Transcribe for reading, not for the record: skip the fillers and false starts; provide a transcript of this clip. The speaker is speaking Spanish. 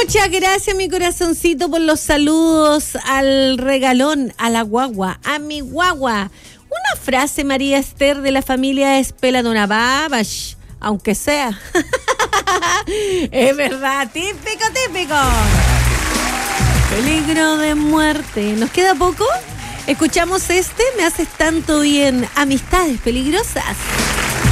Muchas gracias, mi corazoncito, por los saludos al regalón, a la guagua, a mi guagua. Una frase, María Esther, de la familia Espeladona Babash, aunque sea. Es verdad, típico. Peligro de muerte. ¿Nos queda poco? Escuchamos Me haces tanto bien. Amistades peligrosas.